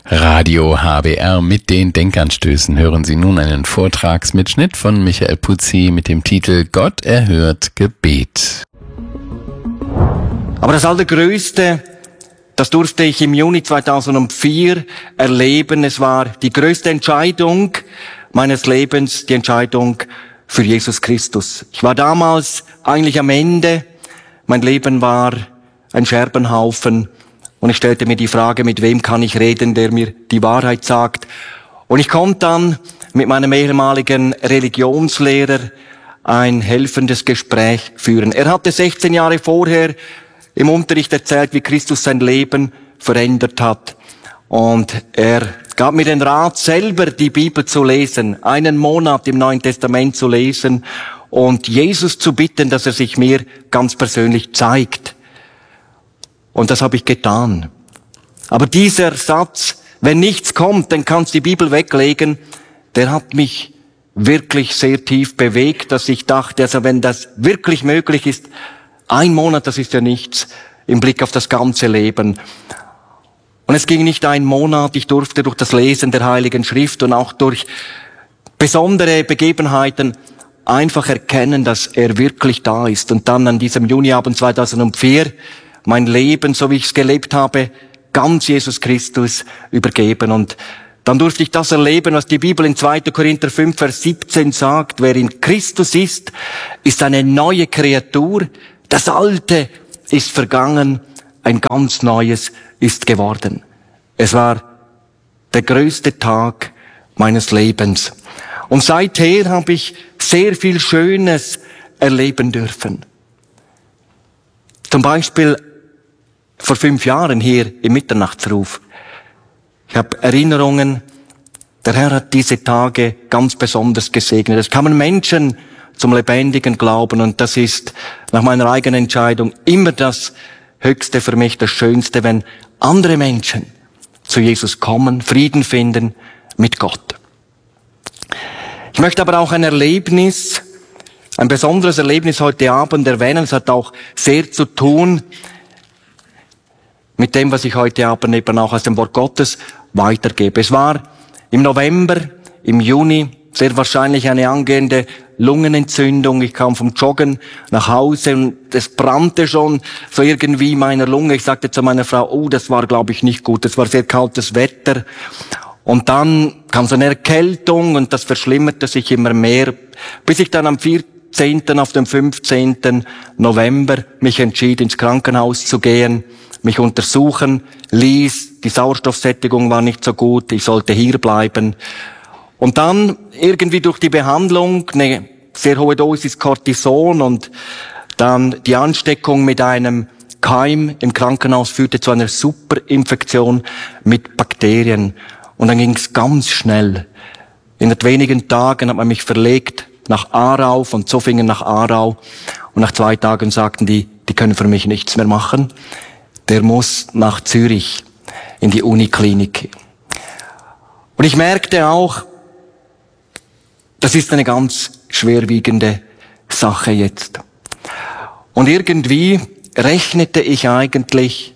Radio HBR mit den Denkanstößen hören Sie nun einen Vortragsmitschnitt von Michael Putzi mit dem Titel Gott erhört Gebet. Aber das Allergrößte, das durfte ich im Juni 2004 erleben. Es war die größte Entscheidung meines Lebens, die Entscheidung für Jesus Christus. Ich war damals eigentlich am Ende. Mein Leben war ein Scherbenhaufen. Und ich stellte mir die Frage, mit wem kann ich reden, der mir die Wahrheit sagt. Und ich konnte dann mit meinem ehemaligen Religionslehrer ein helfendes Gespräch führen. Er hatte 16 Jahre vorher im Unterricht erzählt, wie Christus sein Leben verändert hat. Und er gab mir den Rat, selber die Bibel zu lesen, einen Monat im Neuen Testament zu lesen und Jesus zu bitten, dass er sich mir ganz persönlich zeigt. Und das habe ich getan. Aber dieser Satz, wenn nichts kommt, dann kannst du die Bibel weglegen, der hat mich wirklich sehr tief bewegt, dass ich dachte, also wenn das wirklich möglich ist, ein Monat, das ist ja nichts im Blick auf das ganze Leben. Und es ging nicht ein Monat, ich durfte durch das Lesen der Heiligen Schrift und auch durch besondere Begebenheiten einfach erkennen, dass er wirklich da ist. Und dann an diesem Juniabend 2004 mein Leben, so wie ich es gelebt habe, ganz Jesus Christus übergeben. Und dann durfte ich das erleben, was die Bibel in 2. Korinther 5, Vers 17 sagt. Wer in Christus ist, ist eine neue Kreatur. Das Alte ist vergangen, ein ganz Neues ist geworden. Es war der größte Tag meines Lebens. Und seither habe ich sehr viel Schönes erleben dürfen. Zum Beispiel vor 5 Jahren hier im Mitternachtsruf. Ich habe Erinnerungen, der Herr hat diese Tage ganz besonders gesegnet. Es kamen Menschen zum lebendigen Glauben und das ist nach meiner eigenen Entscheidung immer das Höchste für mich, das Schönste, wenn andere Menschen zu Jesus kommen, Frieden finden mit Gott. Ich möchte aber auch ein besonderes Erlebnis heute Abend erwähnen. Es hat auch sehr zu tun mit dem, was ich heute Abend eben auch aus dem Wort Gottes weitergebe. Es war im November, im Juni, sehr wahrscheinlich eine angehende Lungenentzündung. Ich kam vom Joggen nach Hause und es brannte schon so irgendwie in meiner Lunge. Ich sagte zu meiner Frau, oh, das war, glaube ich, nicht gut. Es war sehr kaltes Wetter. Und dann kam so eine Erkältung und das verschlimmerte sich immer mehr, bis ich dann am 14. auf dem 15. November mich entschied, ins Krankenhaus zu gehen, mich untersuchen ließ. Die Sauerstoffsättigung war nicht so gut, ich sollte hier bleiben. Und dann irgendwie durch die Behandlung eine sehr hohe Dosis Cortison und dann die Ansteckung mit einem Keim im Krankenhaus führte zu einer Superinfektion mit Bakterien. Und dann ging es ganz schnell. In wenigen Tagen hat man mich verlegt nach Aarau, von Zofingen nach Aarau. Und nach 2 Tagen sagten die können für mich nichts mehr machen. Der muss nach Zürich in die Uniklinik. Und ich merkte auch, das ist eine ganz schwerwiegende Sache jetzt. Und irgendwie rechnete ich eigentlich,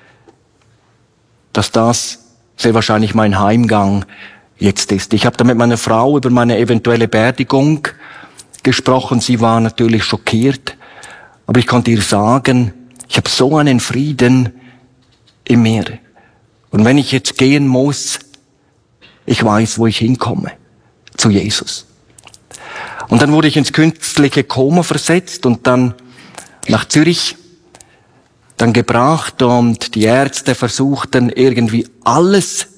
dass das sehr wahrscheinlich mein Heimgang jetzt ist. Ich habe da mit meiner Frau über meine eventuelle Beerdigung gesprochen. Sie war natürlich schockiert, aber ich konnte ihr sagen, ich habe so einen Frieden in mir. Und wenn ich jetzt gehen muss, ich weiß, wo ich hinkomme. Zu Jesus. Und dann wurde ich ins künstliche Koma versetzt und dann nach Zürich dann gebracht und die Ärzte versuchten irgendwie alles.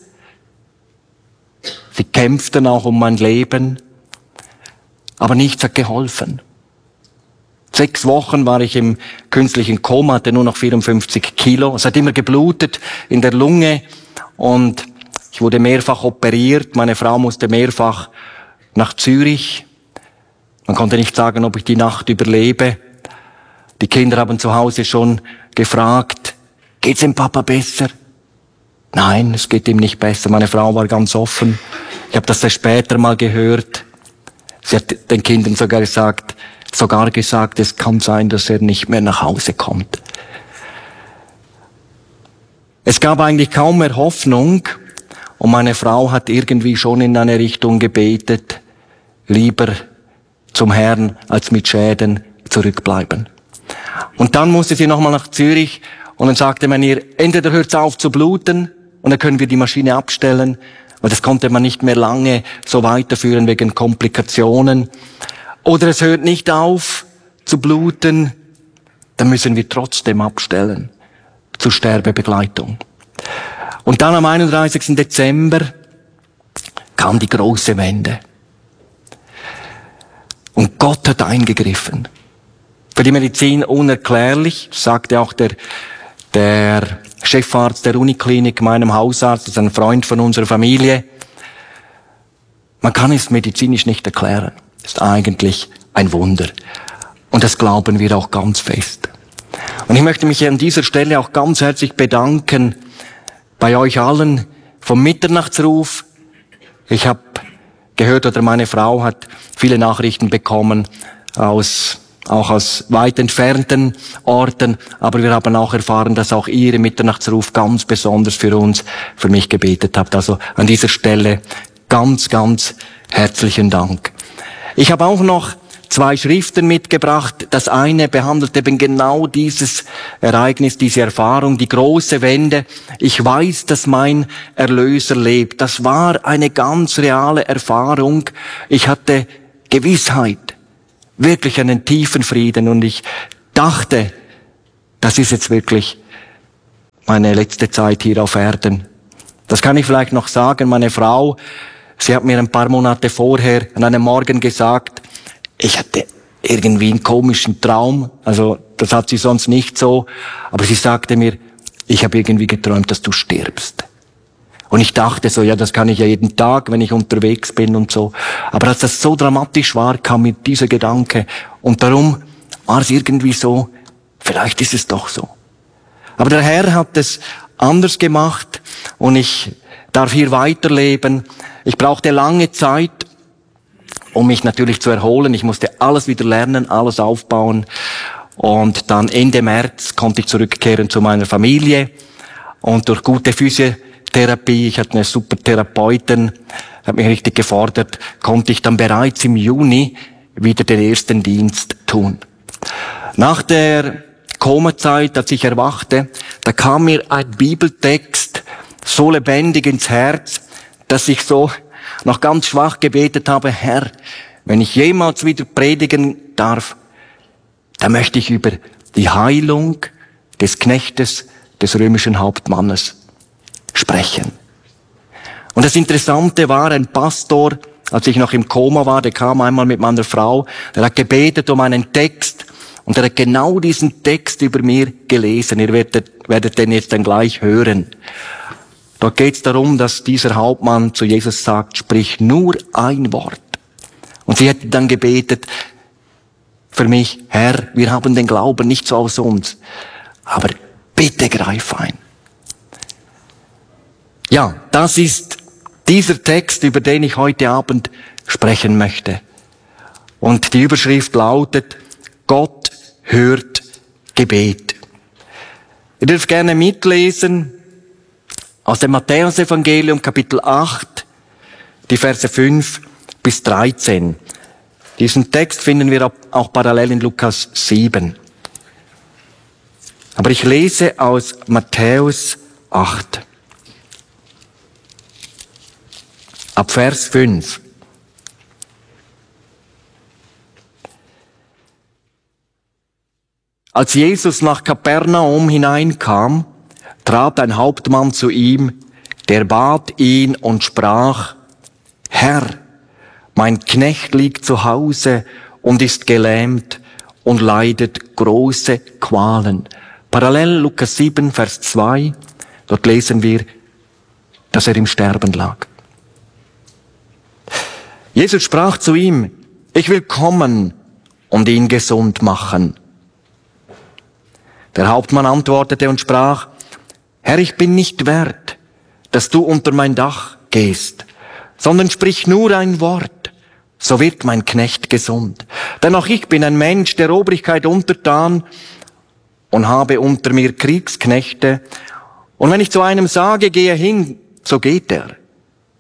Sie kämpften auch um mein Leben, aber nichts hat geholfen. 6 Wochen war ich im künstlichen Koma, hatte nur noch 54 Kilo. Es hat immer geblutet in der Lunge und ich wurde mehrfach operiert. Meine Frau musste mehrfach nach Zürich. Man konnte nicht sagen, ob ich die Nacht überlebe. Die Kinder haben zu Hause schon gefragt, geht's dem Papa besser? Nein, es geht ihm nicht besser. Meine Frau war ganz offen. Ich habe das später mal gehört. Sie hat den Kindern sogar gesagt, es kann sein, dass er nicht mehr nach Hause kommt. Es gab eigentlich kaum mehr Hoffnung Und meine Frau hat irgendwie schon in eine Richtung gebetet, lieber zum Herrn als mit Schäden zurückbleiben. Und dann musste sie nochmal nach Zürich und dann sagte man ihr, entweder hört's auf zu bluten und dann können wir die Maschine abstellen, weil das konnte man nicht mehr lange so weiterführen wegen Komplikationen. Oder es hört nicht auf zu bluten, dann müssen wir trotzdem abstellen zur Sterbebegleitung. Und dann am 31. Dezember kam die große Wende. Und Gott hat eingegriffen. Für die Medizin unerklärlich, sagte auch der Chefarzt der Uniklinik, meinem Hausarzt, das ist ein Freund von unserer Familie. Man kann es medizinisch nicht erklären. Das ist eigentlich ein Wunder. Und das glauben wir auch ganz fest. Und ich möchte mich an dieser Stelle auch ganz herzlich bedanken bei euch allen vom Mitternachtsruf. Ich habe gehört, oder meine Frau hat viele Nachrichten bekommen auch aus weit entfernten Orten, aber wir haben auch erfahren, dass auch ihr im Mitternachtsruf ganz besonders für mich gebetet habt. Also an dieser Stelle ganz, ganz herzlichen Dank. Ich habe auch noch 2 Schriften mitgebracht. Das eine behandelt eben genau dieses Ereignis, diese Erfahrung, die große Wende. Ich weiß, dass mein Erlöser lebt. Das war eine ganz reale Erfahrung. Ich hatte Gewissheit, wirklich einen tiefen Frieden und ich dachte, das ist jetzt wirklich meine letzte Zeit hier auf Erden. Das kann ich vielleicht noch sagen. Meine Frau, sie hat mir ein paar Monate vorher an einem Morgen gesagt, ich hatte irgendwie einen komischen Traum, also das hat sie sonst nicht so, aber sie sagte mir, ich habe irgendwie geträumt, dass du stirbst. Und ich dachte so, ja, das kann ich ja jeden Tag, wenn ich unterwegs bin und so. Aber als das so dramatisch war, kam mir dieser Gedanke und darum war es irgendwie so, vielleicht ist es doch so. Aber der Herr hat es anders gemacht und ich darf hier weiterleben. Ich brauchte lange Zeit, um mich natürlich zu erholen. Ich musste alles wieder lernen, alles aufbauen. Und dann Ende März konnte ich zurückkehren zu meiner Familie. Und durch gute Physiotherapie, ich hatte eine super Therapeutin, hat mich richtig gefordert, konnte ich dann bereits im Juni wieder den ersten Dienst tun. Nach der Komazeit, als ich erwachte, da kam mir ein Bibeltext so lebendig ins Herz, dass ich so noch ganz schwach gebetet habe, Herr, wenn ich jemals wieder predigen darf, dann möchte ich über die Heilung des Knechtes des römischen Hauptmannes sprechen. Und das Interessante war, ein Pastor, als ich noch im Koma war, der kam einmal mit meiner Frau, der hat gebetet um einen Text und er hat genau diesen Text über mir gelesen. Ihr werdet den jetzt dann gleich hören. Dort geht es darum, dass dieser Hauptmann zu Jesus sagt, sprich nur ein Wort. Und sie hätte dann gebetet für mich, Herr, wir haben den Glauben nicht so aus uns, aber bitte greif ein. Ja, das ist dieser Text, über den ich heute Abend sprechen möchte. Und die Überschrift lautet, Gott hört Gebet. Ihr dürft gerne mitlesen aus dem Matthäus-Evangelium, Kapitel 8, die Verse 5 bis 13. Diesen Text finden wir auch parallel in Lukas 7. Aber ich lese aus Matthäus 8. Ab Vers 5. Als Jesus nach Kapernaum hineinkam, trat ein Hauptmann zu ihm, der bat ihn und sprach, Herr, mein Knecht liegt zu Hause und ist gelähmt und leidet große Qualen. Parallel Lukas 7, Vers 2, dort lesen wir, dass er im Sterben lag. Jesus sprach zu ihm, ich will kommen und ihn gesund machen. Der Hauptmann antwortete und sprach, Herr, ich bin nicht wert, dass du unter mein Dach gehst, sondern sprich nur ein Wort, so wird mein Knecht gesund. Denn auch ich bin ein Mensch der Obrigkeit untertan und habe unter mir Kriegsknechte. Und wenn ich zu einem sage, gehe hin, so geht er.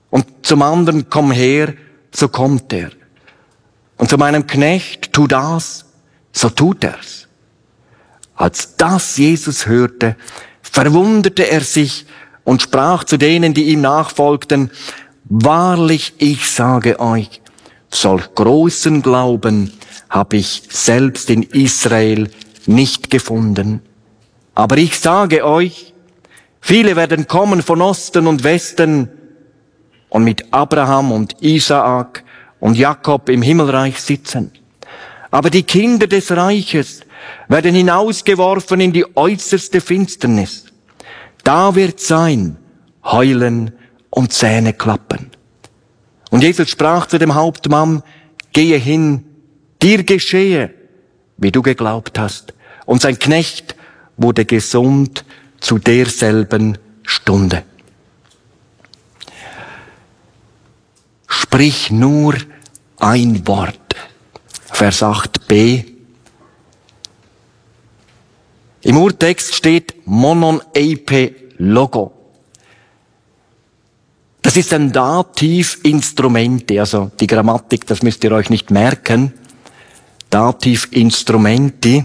Und zum anderen, komm her, so kommt er. Und zu meinem Knecht, tu das, so tut er's. Als das Jesus hörte, verwunderte er sich und sprach zu denen, die ihm nachfolgten, wahrlich, ich sage euch, solch großen Glauben habe ich selbst in Israel nicht gefunden. Aber ich sage euch, viele werden kommen von Osten und Westen und mit Abraham und Isaak und Jakob im Himmelreich sitzen. Aber die Kinder des Reiches werden hinausgeworfen in die äußerste Finsternis. Da wird sein Heulen und Zähneklappen. Und Jesus sprach zu dem Hauptmann, gehe hin, dir geschehe, wie du geglaubt hast. Und sein Knecht wurde gesund zu derselben Stunde. Sprich nur ein Wort. Vers 8b. Im Urtext steht monon eipe logo. Das ist ein Dativ Instrumente, also die Grammatik, das müsst ihr euch nicht merken. Dativ Instrumenti.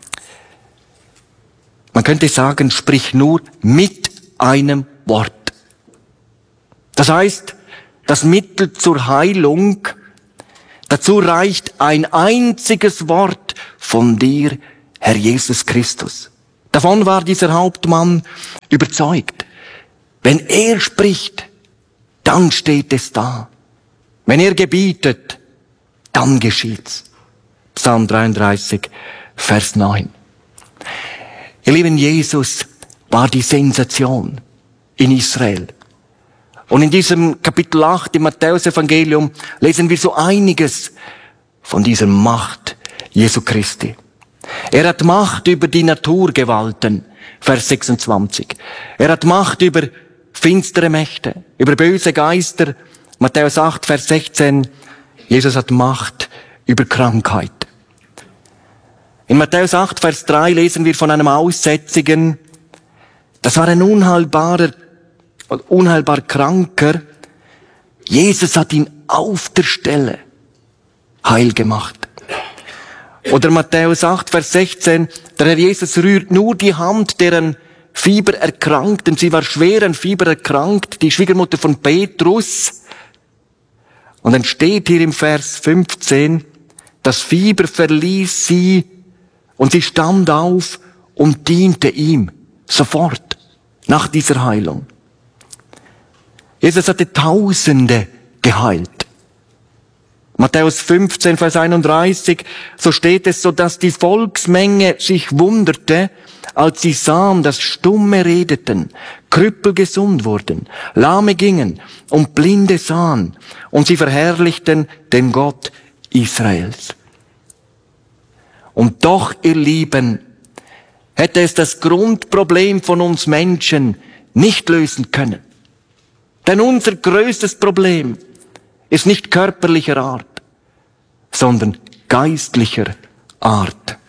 Man könnte sagen, sprich nur mit einem Wort. Das heißt, das Mittel zur Heilung, dazu reicht ein einziges Wort von dir, Herr Jesus Christus. Davon war dieser Hauptmann überzeugt. Wenn er spricht, dann steht es da. Wenn er gebietet, dann geschieht's. Psalm 33, Vers 9. Ihr Lieben, Jesus war die Sensation in Israel. Und in diesem Kapitel 8 im Matthäus-Evangelium lesen wir so einiges von dieser Macht Jesu Christi. Er hat Macht über die Naturgewalten, Vers 26. Er hat Macht über finstere Mächte, über böse Geister, Matthäus 8, Vers 16. Jesus hat Macht über Krankheit. In Matthäus 8, Vers 3 lesen wir von einem Aussätzigen. Das war ein unheilbar Kranker. Jesus hat ihn auf der Stelle heil gemacht. Oder Matthäus 8, Vers 16, der Herr Jesus rührt nur die Hand deren Fieber erkrankten. Sie war schwer an Fieber erkrankt, die Schwiegermutter von Petrus. Und dann steht hier im Vers 15, das Fieber verließ sie und sie stand auf und diente ihm sofort nach dieser Heilung. Jesus hatte Tausende geheilt. Matthäus 15, Vers 31, so steht es, so dass die Volksmenge sich wunderte, als sie sahen, dass Stumme redeten, Krüppel gesund wurden, Lahme gingen und Blinde sahen, und sie verherrlichten den Gott Israels. Und doch, ihr Lieben, hätte es das Grundproblem von uns Menschen nicht lösen können. Denn unser größtes Problem ist nicht körperlicher Art, sondern geistlicher Art.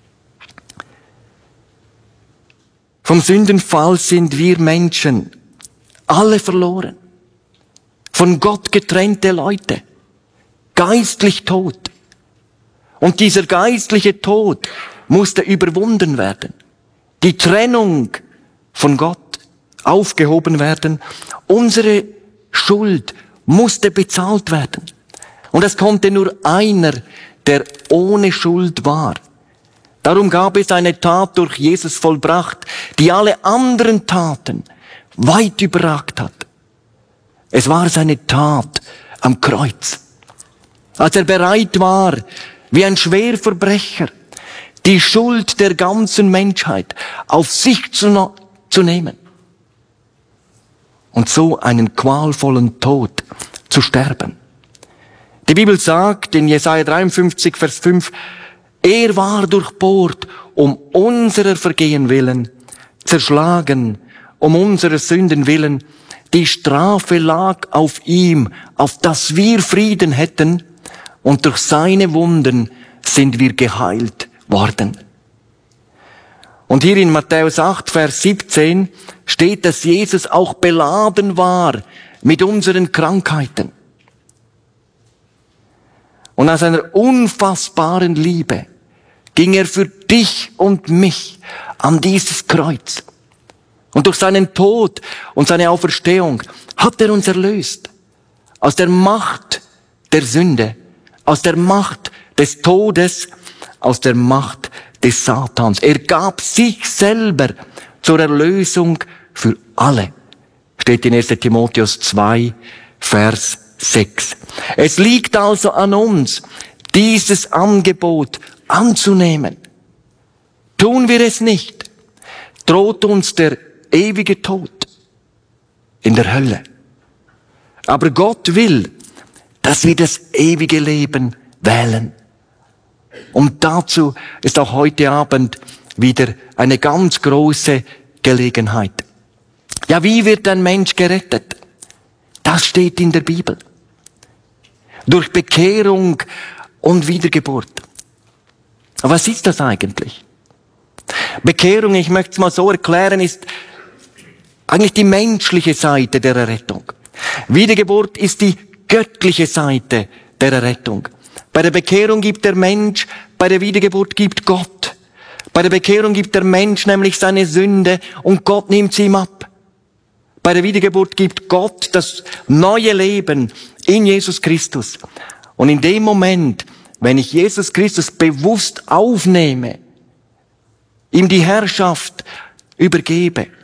Vom Sündenfall sind wir Menschen alle verloren. Von Gott getrennte Leute. Geistlich tot. Und dieser geistliche Tod musste überwunden werden. Die Trennung von Gott aufgehoben werden. Unsere Schuld musste bezahlt werden. Und es konnte nur einer, der ohne Schuld war. Darum gab es eine Tat durch Jesus vollbracht, die alle anderen Taten weit überragt hat. Es war seine Tat am Kreuz. Als er bereit war, wie ein Schwerverbrecher, die Schuld der ganzen Menschheit auf sich zu nehmen und so einen qualvollen Tod zu sterben. Die Bibel sagt in Jesaja 53, Vers 5, er war durchbohrt um unserer Vergehen willen, zerschlagen um unserer Sünden willen. Die Strafe lag auf ihm, auf dass wir Frieden hätten, und durch seine Wunden sind wir geheilt worden. Und hier in Matthäus 8, Vers 17 steht, dass Jesus auch beladen war mit unseren Krankheiten. Und aus einer unfassbaren Liebe ging er für dich und mich an dieses Kreuz. Und durch seinen Tod und seine Auferstehung hat er uns erlöst. Aus der Macht der Sünde, aus der Macht des Todes, aus der Macht des Satans. Er gab sich selber zur Erlösung für alle. Steht in 1. Timotheus 2, Vers 6. Es liegt also an uns, dieses Angebot anzunehmen. Tun wir es nicht, droht uns der ewige Tod in der Hölle. Aber Gott will, dass wir das ewige Leben wählen. Und dazu ist auch heute Abend wieder eine ganz große Gelegenheit. Ja, wie wird ein Mensch gerettet? Das steht in der Bibel. Durch Bekehrung und Wiedergeburt. Aber was ist das eigentlich? Bekehrung, ich möchte es mal so erklären, ist eigentlich die menschliche Seite der Errettung. Wiedergeburt ist die göttliche Seite der Errettung. Bei der Bekehrung gibt der Mensch, bei der Wiedergeburt gibt Gott. Bei der Bekehrung gibt der Mensch nämlich seine Sünde und Gott nimmt sie ihm ab. Bei der Wiedergeburt gibt Gott das neue Leben in Jesus Christus. Und in dem Moment, wenn ich Jesus Christus bewusst aufnehme, ihm die Herrschaft übergebe,